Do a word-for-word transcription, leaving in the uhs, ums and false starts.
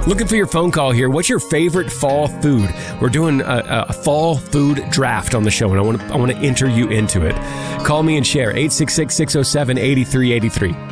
Looking for your phone call here. What's your favorite fall food? We're doing a, a fall food draft on the show, and I want to I want to enter you into it. Call me and share. eight six six, six oh seven, eight three eight three.